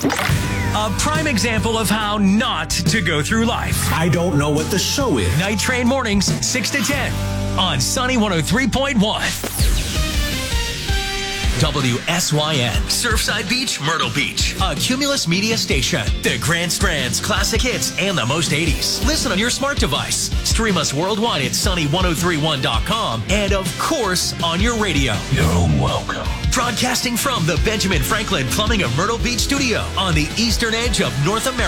A prime example of how not to go through life. I don't know what the show is. Night Train Mornings, 6 to 10 on Sunny 103.1. WSYN, Surfside Beach, Myrtle Beach. A Cumulus Media station. The Grand Strands, classic hits, and the most 80s. Listen on your smart device. Stream us worldwide at sunny1031.com. And of course, on your radio. You're welcome. Broadcasting from the Benjamin Franklin Plumbing of Myrtle Beach studio on the eastern edge of North America.